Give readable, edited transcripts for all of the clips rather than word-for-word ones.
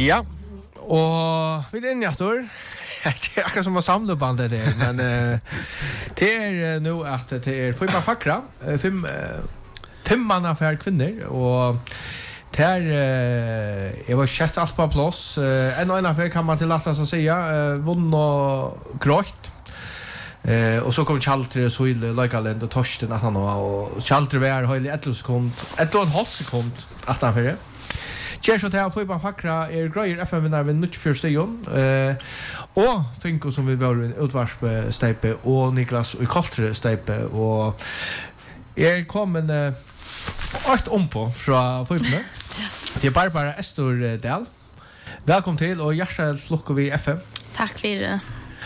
Ja, og vi inne Arthur. Det akkurat som att samla bandet där, men det nu att det får bara fackra fem manna för kvinnor och där jag var skett allt på plats. En och en affär kan man till att säga vunn och grått. Och så kom Chaltre så illa Lakaland och Torsten att han och Chaltre var höll 11 sekund att han för det. Kjærså til å få på fackra greier FM-vinnar ved 94 station. Og Finko som vi var en utvarssteipe og Niklas og Koltre steipe. Og kommet alt på fra Føypene. Det Barbara Estordal. Velkommen til, og hjertelig slukker vi FM. Takk for det.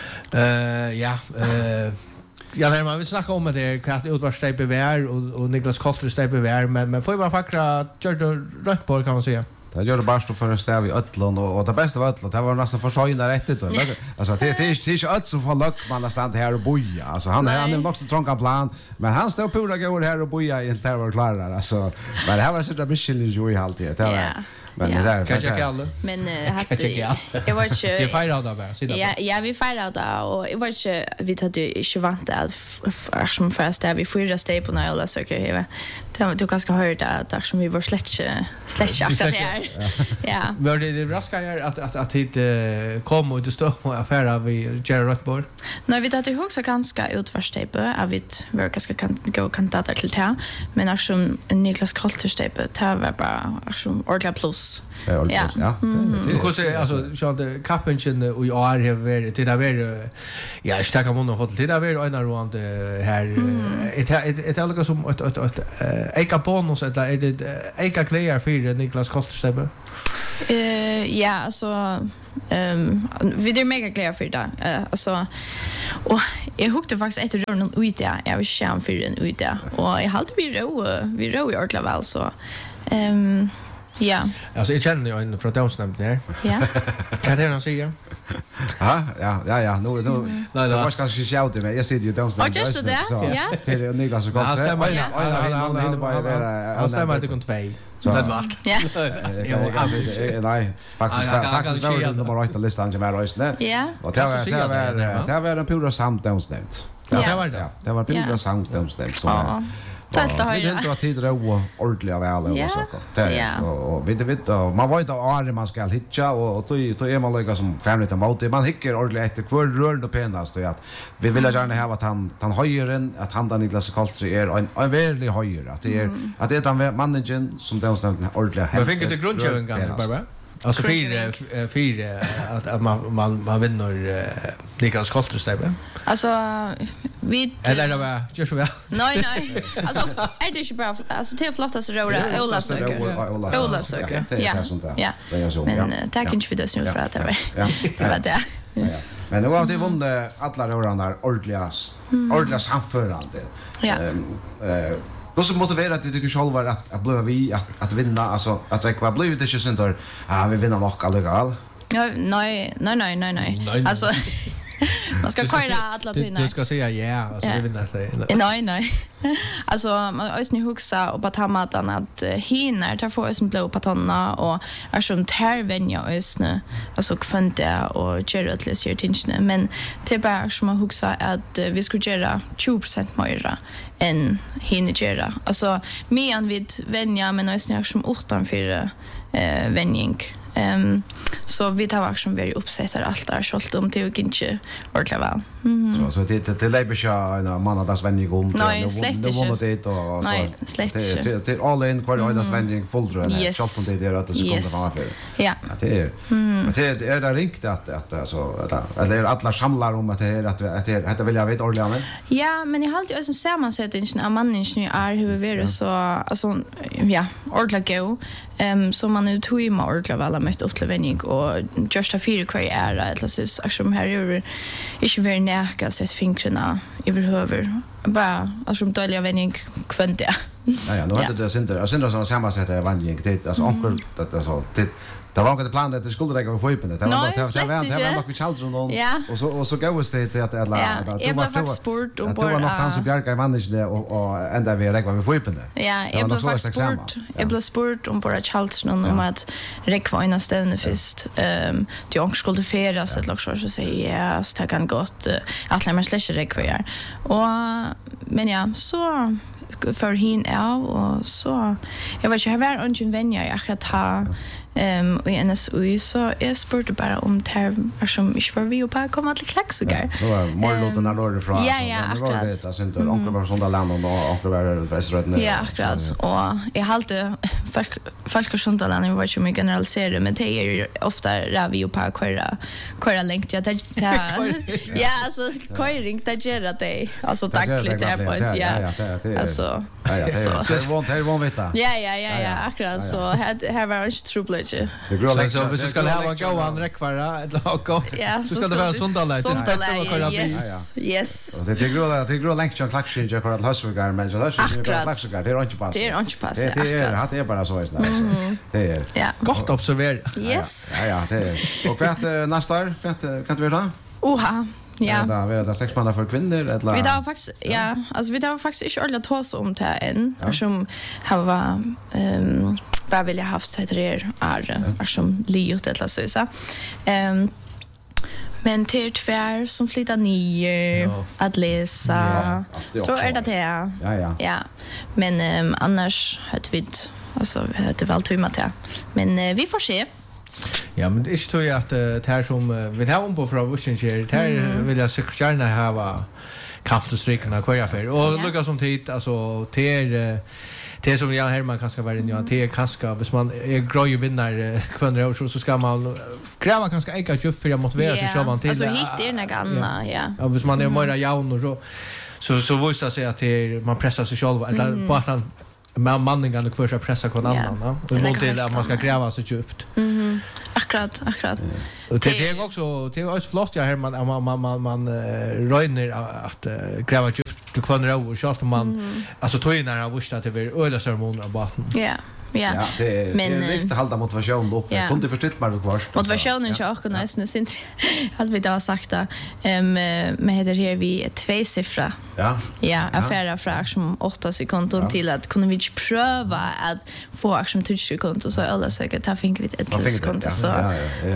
Ja, man vill snacka om det kvart utvarssteipe vi och Niklas Koltre steipe vi men får bara fackra Gjördo Röntborg kan man säga. Det gör det bara för en stäv i Ötlund och det bästa var Ötlund. Det var nästan för sjön rätt ut. Alltså det är inte allt som får luck man har stand här och boja. Alltså han är också trånga plan, men han står på att gå här och boja i en terror klarar. Alltså men det här var så där Michelin joy alltid. Det var men det där kanske inte alla. Men jag var inte det firar då bara. Ja, vi firar då och jag var inte vi hade inte vant att som först där vi fyra steg på några söker. Du kanske hörde att som vi var släcka här. Ja. Var det raskare att hit kom och stå på affärer vi Gerard Röntborg? Nej, vi hade också ganska utvarstejpe av vi var ganska gå kandidater till det. Men också Niklas Kolterstejpe det var bara också ordla plus. Ja. Hur alltså så det kappen och jag har varit till där ja, starka mån har fått till där en runt här ett alltså som ett eka bonus eller är det eka kläder för Niklas Kolterstejpe? Ja, alltså vi är mega kläder för det. Alltså och jag hukte faktiskt efter någon ute. Jag vill skärm för en ute och jag hade vi ro i ordla väl så ja. Alltså jag känner ju en från Donsnämnden här. Ja. Kan det han säga? Ja. Nu. Nej, det var kanske shout men jag sitter ju Donsnämnden. Och just det. Ja. Det är Niklas och Koltre. Han stämmer det kon 2. Så det var. Ja. Nej, faktiskt var det nummer 8 listan som var rösne. Ja. Och det var en pura samt Donsnämnd. Ja, det var det. Det var pura samt Donsnämnd som Testa har ju. Det var tid ro ordentligt väl och så. Det och vet man var inte är man ska hitcha och då är man lika som family mot man hickar ordentligt efter kvar rör och penast och att vi vill gärna ha att han höjren att han där Niklas Koltre är en väldigt höjre att det är att det är mannen som den stämmer ordentligt. Men fick du grundjön gamla Barbara? Alltså fyra att man vinner Niklas Koltre stemme. Alltså vi eller det var just väl. Nej. Alltså är det ju bra alltså det är flottast roda Ola söker. Ja. Men tack inte för det nu för att det var. Det var det. Men det var det vunne alla rodan där ordliga samförande. Ja. Vad som motiverar dig tycker själv att bli vi att vinna alltså att räcka bli det inte sånt där vi vinner nog alldeles. Ja, nej. Alltså man ska köra alla tunna. Du ska säga ja alltså vi vinner det. Nej. Alltså man måste ni huxa och på tamatan att hinner ta få oss en blå patonna och är som tervänja oss nu alltså kvante och gerotles här tinchne men det bara som man huxa att vi skulle göra 20% mer än hinner göra. Alltså medan vi vänja men oss ni som 8 vänjing. Så vi tar vart som vi uppsätter allt där så om det är inte ordentligt väl. Så det lägger sig en månads vändning om nej, slett inte. Nej, slett inte. Det är all in kvar månads vändning fullrön. Så på det är att det ska komma för. Ja. Det är. Men det är det riktigt att alltså eller alla samlar om att det vill jag vet ordentligt. Ja, men jag har alltid en sammansättning av mannen som är hur så alltså ja, ordentligt gå. Så man nu tog i mig ordentligt väl mest upplevning och just a fyra kvar är eller så som här är inte very näka sett fingrarna överhuvud bara alltså dåliga vändning kvante Ja, nu hade det synder som samma sätt är vandring. Det alltså onkel det alltså det var inte planen att det skulle räcka med fotbollen. Det var nog vi challenge och så går det till att alla det var faktiskt sport och bara det var nog han som bjärka i management och ända vi räkva med fotbollen. Ja, jag blev faktiskt sport. Jag blev sport om bara challenge om att räkva ena stövne först. Till onkel skulle feras ett lag så säger ja, så det kan gott att lämna släcka räkva. Och men ja, så för hin och så jag vet inte jag var ungen vänner jag akkurat ha och i NSU så jag spurte bara om det som inte var vi och bara komma till klaxugar. Så var morgoten när då ifrån. Ja, akkurat. Det var inte onkel var sånt där land och onkel var restaurang. Ja, akkurat. Och jag halte folk och sånt där land var ju mycket generaliserade men det är ofta ravi och på köra längt jag ja alltså köring där ger det alltså dagligt där på ett ja. Alltså det är vanligt. Ja, akkurat så här var det trubbel. Så hvis du skal ha gåan räckvara ett lag så ska det vara söndagsläge. Yes. Det är grå länk till klaxing jag kallar husvagnar men så klaxar det är inte pass. Det är inte pass. Det är bara så är det är. Ja. Gott observerat. Yes. Ja, det är. Och vart nästa år kan du veta? Oha. Ja. Det är 6 månader för kvinnor eller. Vi har faktiskt alltså vi har faktiskt inte ordentligt tås om det än som har bara vill jag haft sig till är som liot eller så. Men till tvär som flyttar ner att läsa. Så är det. Ja. Men annars hade vi alltså det väl tumma till. Men vi får se. Ja, men det är inte så att det här som vi har på från Washington det här vill jag säkert gärna ha kampstrykarna kvar för. Och lukka som tid alltså till det som jag Herman kanske var inne det är kanske hvis man är groj vinner kvinnor så ska man kräva kanske eka köp för jag motivera sig själv man till. Alltså hit är något annat, ja. Ja, hvis man är mer jaun och så visar sig att man pressar sig själv eller på att man manningen för sig pressa kon annan och mot det att man ska gräva sig djupt. Akkurat. Och det är också det är flott jag Herman man röjner att gräva djupt till kvinnor och så att man alltså tojnar av visst att det blir öla ceremonier på basen. Ja. Ja, det är viktigt att hålla motivationen uppe. Jag kunde förstått mig kvar. Motivationen är också nästan synd. Hade vi då sagt det. Men heter här vi 2 siffra. Ja, affärer från som 8 sekunder till att kunna vi pröva att få action 20 sekunder så alla säkert ta fick vi ett sekunder så. Ja.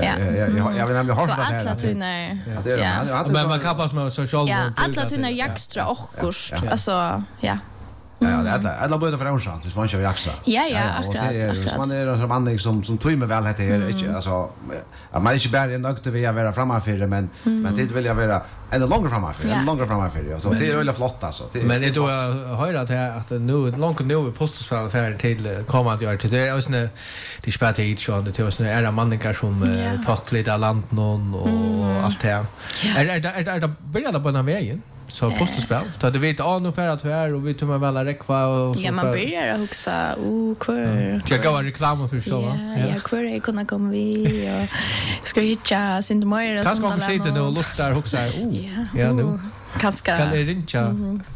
Jag vill nämligen ha det här. Så alla tunnar. Ja. Men man kan pas med social. Ja, alla tunnar extra och kurs. Alltså, ja. Ja, alla borde för oss så man kör extra. Ja, akkurat. Man är en man som tror med väl heter inte alltså man är inte bara nöjd vi är vara framför men det vill jag vara ännu längre framför så det är väldigt flott alltså. Men det då höra att nu långt postspel för till komma att göra till det är också det spelar till each on det är också är manningar som fått flytta land någon och allt det. Är det började på den vägen? Så postspel. Så det vet nu för att här och vi tar väl räkva och så. Ja, man börjar att huxa kvar. Jag går reklam för så. Ja, kvar är kunna komma vi och ska hitta sin mer och sånt där. Kanske sitter nu och lustar huxa. Ja, nu. Kanske. Kan det ringa?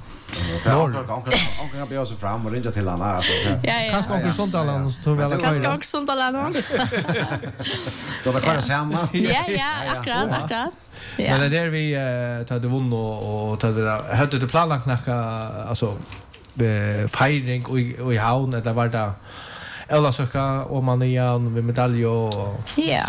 Onkel kan bjuda sig fram och ringa till honom alltså. Kanske onkel sånt där så tror vi alla. Kanske onkel sånt där. Då var det samma. Ja, akkurat. Men det där vi hade vunnit och hade det planlagt alltså firing och i havn eller var det alla söka och man igen med medalj och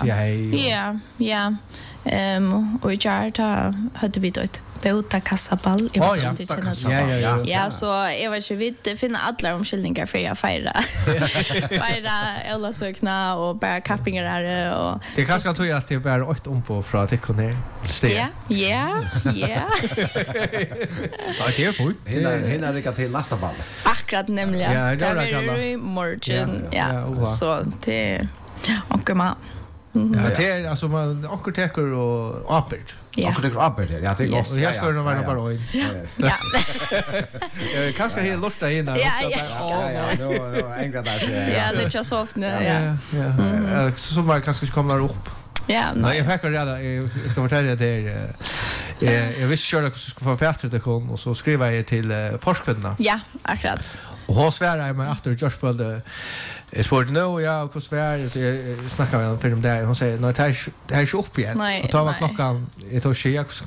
Ja. Och i charta hade vi då ett Bota kassaball i vad som det känns. Ja, så jag vet inte finna alla omskyldningar för jag fira alla sökna och bara kappingar där och det kanske tror jag att det bara 8 på från att det ner. Ja. Ja, det är fullt. Hinner rycka till nästa ball. Akkurat nämligen. Ja, det är ju margin. Ja, så det och man. Ja, det är alltså man och teker och apert. Ja. Och det går upp där. Ja, det går. Jag ska nog vara bara oj. Ja. Kanske helt lusta in där också. Ja, en grad där. Ja, lite soft nu. Ja. Så man kanske kommer upp. Ja. Nej, jag fick reda jag ska fortälja det jag visste själv att jag skulle få färdigt det kon och så skriva jag till forskvinnorna. Ja, akkurat. Och hon svär mig efter just för det sport nu ja hur svär det snackar vi om för dem där hon säger när det här är upp igen och tar klockan det tog 6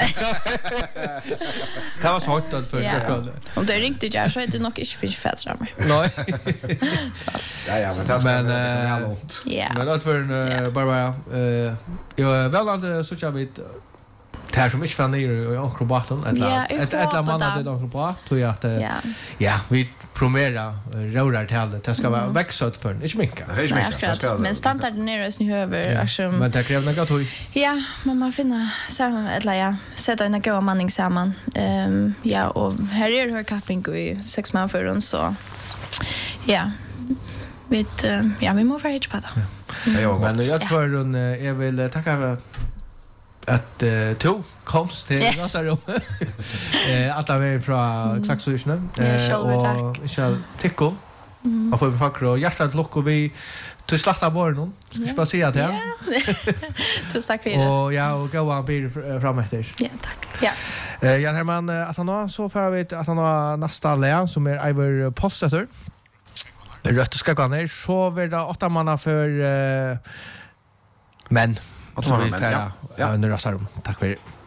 det var så hårt för det om det ringte jag så är det nog inte finns fetrammer nej ja men det men men allt för bara jag väl hade så jag vet det här som inte fann ner i akrobaten ett man hade det akrobat tror jag att ja vi promera rörar till det ska vara växa för inte minka men standarden är ju över men det kräver något höj ja man finna samman eller ja sätta en goda manning samman ja och här är det capping i 6 månader för oss så ja vet ja vi måste vara på det men jag tror jag vill tacka att to komst till Nasarum. Alla väl från Klaxhusen och Michel Tico. Och för fackra och hjärtat lock och vi till slakta barnen. Ska vi bara se att här. Tusen tack för det. Och ja och gå en bil framåt. Ja, tack. Ja. Ja, Herman att han har så för vet att han har nästa län som är Iver Postsetter. Rött ska gå ner så vill det 8 manna för men. Och så vi färra under Nasarum. Tack för det.